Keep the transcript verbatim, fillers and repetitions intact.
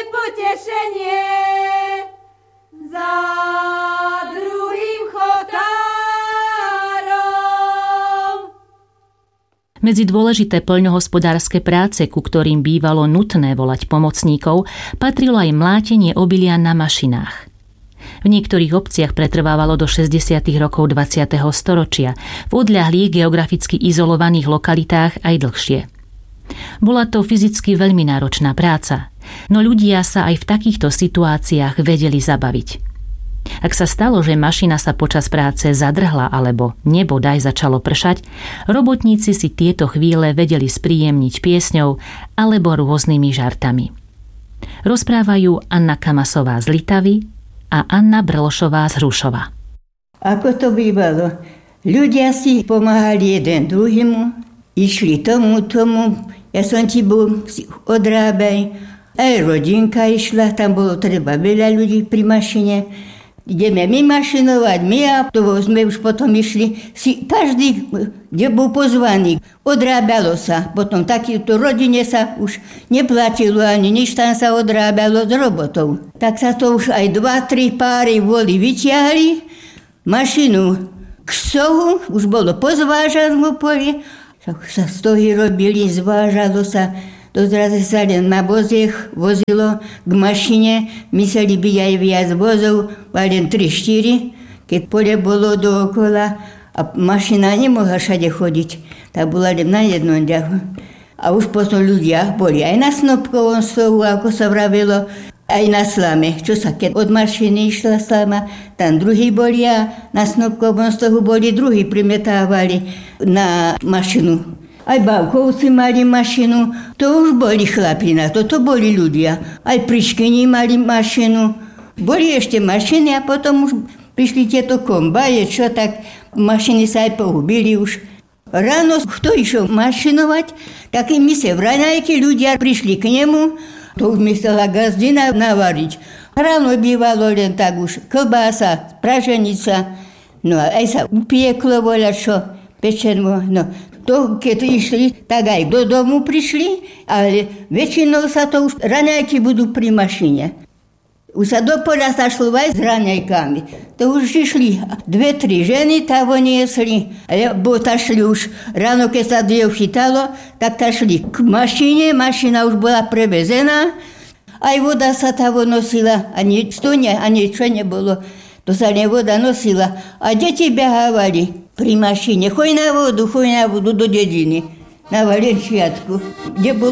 potešenie za druhým chotárom. Medzi dôležité poľnohospodárske práce, ku ktorým bývalo nutné volať pomocníkov, patrilo aj mlátenie obilia na mašinách. V niektorých obciach pretrvávalo do šesťdesiatych rokov dvadsiateho storočia, v odľahlých geograficky izolovaných lokalitách aj dlhšie. Bola to fyzicky veľmi náročná práca, no ľudia sa aj v takýchto situáciách vedeli zabaviť. Ak sa stalo, že mašina sa počas práce zadrhla alebo nebodaj začalo pršať, robotníci si tieto chvíle vedeli spríjemniť piesňou alebo rôznymi žartami. Rozprávajú Anna Kamasová z Litavy a Anna Brlošová z Hrušova. Ako to bývalo? Ľudia si pomáhali jeden druhému, išli tomu, tomu, ja som ti bol, si odrábaj. Aj rodinka išla, tam bolo treba veľa ľudí pri mašine. Ideme my mašinovať, my a to sme už potom išli, si každý, kde bol pozvaný, odrábalo sa. Potom takýto rodine sa už neplatilo ani nič, tam sa odrábalo s robotou. Tak sa to už aj dva, tri páry voli vyťahli, mašinu k sohu, už bolo pozvážané v poli, sa stohy robili, zvážalo sa. To zrazu sa len na voziech vozilo k mašine, museli byť aj viac vozov, len tri štyri, keď pole bolo dookola a mašina nemohla všade chodiť, tak bola len na jednom ďahu. A už potom ľudia boli aj na snopkovom stohu, ako sa vravelo, aj na slame. Čo sa, keď od mašiny išla slama, tam druhí boli a na snopkovom stohu boli druhí, primetávali na mašinu. Aj Bavkovci mali mašinu, to už boli chlapi na to, to boli ľudia. Aj Priškyni mali mašinu. Boli ešte mašiny a potom už prišli tieto kombaje, čo tak mašiny sa aj pohubili už. Ráno, kto išiel mašinovať, tak my sa v raňajke ľudia prišli k nemu, to už myslela gazdina navariť. Ráno bývalo len tak už klbása, praženica, no a aj sa upieklo voľačo, pečenmo, no. To, keď išli, tak aj do domu prišli, ale väčšinou sa to už raňajky budú pri mašine. Už sa do poľa sa šlo aj s raňajkami. To už išli dve, tri ženy, tá niesli, alebo tá šli už ráno, keď sa diel chytalo, tak tá šli k mašine, mašina už bola prevezená, aj voda sa tá nosila, ani stone, ani čo nebolo. To sa len voda nosila a deti behávali pri mašine. Choď na vodu, choď na vodu do dediny, na Valenčiatku, kde bolo